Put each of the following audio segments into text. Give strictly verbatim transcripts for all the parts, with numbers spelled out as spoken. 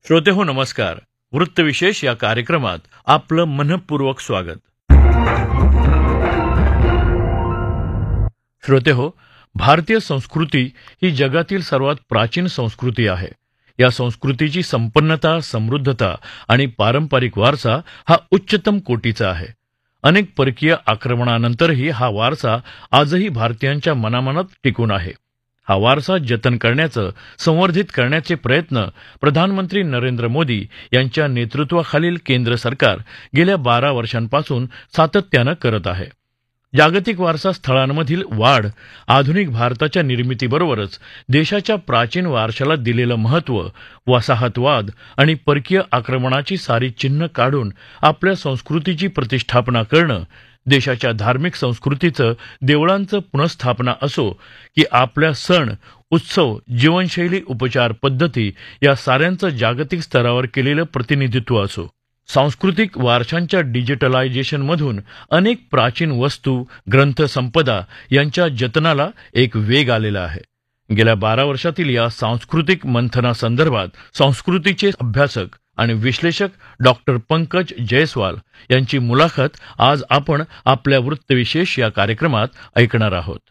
श्रोते हो नमस्कार. वृत्तविशेष या कार्यक्रमात आपलं मनःपूर्वक स्वागत. श्रोते हो, भारतीय संस्कृती ही जगातील सर्वात प्राचीन संस्कृती आहे. या संस्कृतीची संपन्नता, समृद्धता आणि पारंपरिक वारसा हा उच्चतम कोटीचा आहे. अनेक परकीय आक्रमणानंतरही हा वारसा आजही भारतीयांच्या मनामनात टिकून आहे. हा वारसा जतन करण्याचं, संवर्धित करण्याचे प्रयत्न प्रधानमंत्री नरेंद्र मोदी यांच्या नेतृत्वाखालील केंद्र सरकार गेल्या बारा वर्षांपासून सातत्यानं करत आहे. जागतिक वारसा स्थळांमधील वाढ, आधुनिक भारताच्या निर्मितीबरोबरच देशाच्या प्राचीन वारशाला दिलेलं महत्त्व, वसाहतवाद आणि परकीय आक्रमणाची सारी चिन्ह काढून आपल्या संस्कृतीची प्रतिष्ठापना करणं, देशाच्या धार्मिक संस्कृतीचं, देवळांचं पुनःस्थापना असो की आपल्या सण, उत्सव, जीवनशैली, उपचार पद्धती या साऱ्यांचं जागतिक स्तरावर केलेलं प्रतिनिधित्व असो. सांस्कृतिक वारशांच्या डिजिटलायझेशनमधून अनेक प्राचीन वस्तू, ग्रंथसंपदा यांच्या जतनाला एक वेग आलेला आहे. गेल्या बारा वर्षातील या सांस्कृतिक मंथनासंदर्भात संस्कृतीचे अभ्यासक आणि विश्लेषक डॉक्टर पंकज जयस्वाल यांची मुलाखत आज आपण आपल्या वृत्तविशेष या कार्यक्रमात ऐकणार आहोत.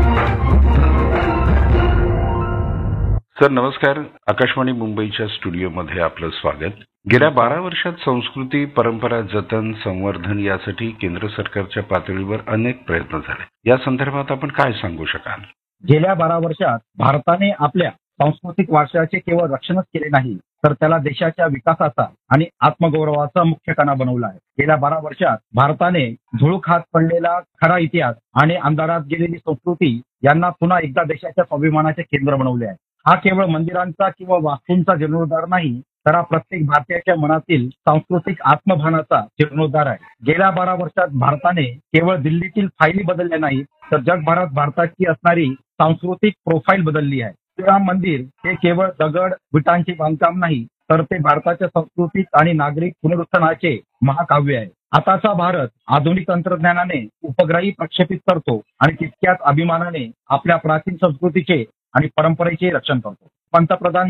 सर नमस्कार. आकाशवाणी मुंबईच्या स्टुडिओमध्ये आपलं स्वागत. गेल्या बारा वर्षात संस्कृती, परंपरा जतन, संवर्धन यासाठी केंद्र सरकारच्या पातळीवर अनेक प्रयत्न झाले. या संदर्भात आपण काय सांगू शकाल? गेल्या बारा वर्षात भारताने आपल्या सांस्कृतिक वारशाचे केवळ रक्षणच केले नाही, तर त्याला देशाच्या विकासाचा आणि आत्मगौरवाचा मुख्य कणा बनवला आहे. गेल्या बारा वर्षात भारताने झुळूक हात पडलेला खरा इतिहास आणि अंधारात गेलेली संस्कृती यांना पुन्हा एकदा देशाच्या स्वाभिमानाचे केंद्र बनवले आहे. हा केवळ मंदिरांचा किंवा वास्तूंचा जीर्णोद्धार नाही, तर हा प्रत्येक भारतीयाच्या मनातील सांस्कृतिक आत्मभानाचा जीर्णोद्धार आहे. गेल्या बारा वर्षात भारताने केवळ दिल्लीतील फायली बदलल्या नाही, तर जगभरात भारताची असणारी सांस्कृतिक प्रोफाईल बदलली आहे. श्रीराम मंदिर हे केवळ दगड विटांचे बांधकाम नाही, तर ते भारताच्या सांस्कृतिक आणि नागरिक पुनरुत्थानाचे महाकाव्य आहे. आताचा भारत आधुनिक तंत्रज्ञानाने उपग्रही प्रक्षेपित करतो आणि तितक्याच अभिमानाने आपल्या प्राचीन संस्कृतीचे आणि परंपरेचे रक्षण करतो. पंतप्रधान